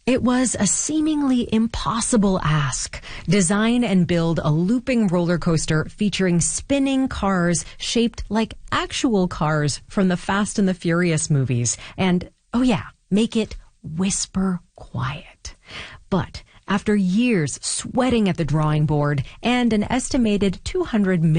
It was a seemingly impossible ask. Design and build a looping roller coaster featuring spinning cars shaped like actual cars from the Fast and the Furious movies. And, oh yeah, make it whisper quiet. But after years sweating at the drawing board and an estimated $200 million